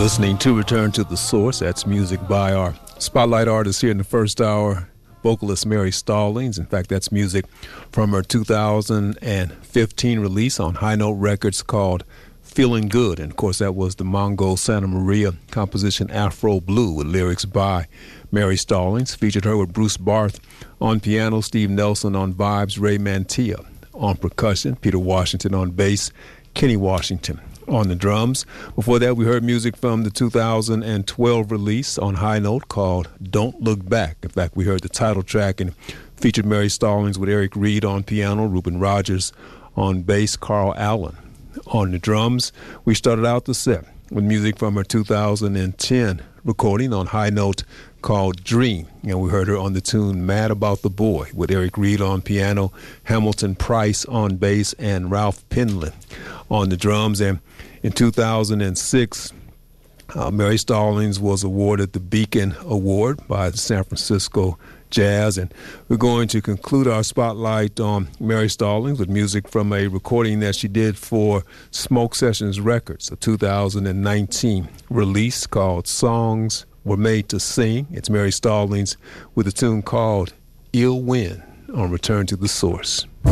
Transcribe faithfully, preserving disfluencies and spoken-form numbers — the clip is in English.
Listening to Return to the Source. That's music by our spotlight artist here in the first hour, vocalist Mary Stallings. In fact, that's music from her two thousand fifteen release on High Note Records called Feeling Good. And, of course, that was the Mongo Santa Maria composition Afro Blue with lyrics by Mary Stallings. Featured her with Bruce Barth on piano, Steve Nelson on vibes, Ray Mantilla on percussion, Peter Washington on bass, Kenny Washington on the drums. Before that, we heard music from the two thousand twelve release on High Note called Don't Look Back. In fact, we heard the title track and featured Mary Stallings with Eric Reed on piano, Reuben Rogers on bass, Carl Allen on the drums. We started out the set with music from her two thousand ten recording on High Note called Dream. And we heard her on the tune Mad About the Boy with Eric Reed on piano, Hamilton Price on bass, and Ralph Penland on the drums. And in two thousand six, uh, Mary Stallings was awarded the Beacon Award by the San Francisco Jazz. And we're going to conclude our spotlight on Mary Stallings with music from a recording that she did for Smoke Sessions Records, a two thousand nineteen release called Songs Were Made to Sing. It's Mary Stallings with a tune called Ill Wind on Return to the Source.